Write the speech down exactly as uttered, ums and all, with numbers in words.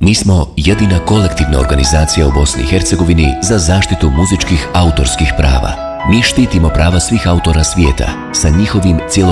Mi smo jedina kolektivna organizacija u Bosni i Hercegovini za zaštitu muzičkih autorskih prava. Mi štitimo prava svih autora svijeta sa njihovim